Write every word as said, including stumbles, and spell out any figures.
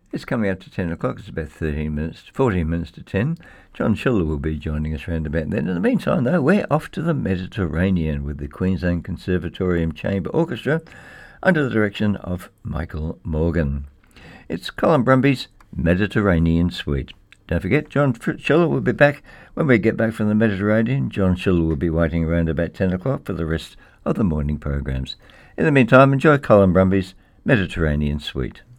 It's coming up to ten o'clock. It's about thirteen minutes, fourteen minutes to ten. John Schiller will be joining us round about then. In the meantime, though, we're off to the Mediterranean with the Queensland Conservatorium Chamber Orchestra under the direction of Michael Morgan. It's Colin Brumby's Mediterranean Suite. Don't forget, John Schiller will be back when we get back from the Mediterranean. John Schiller will be waiting around about ten o'clock for the rest of the morning programs. In the meantime, enjoy Colin Brumby's Mediterranean Suite.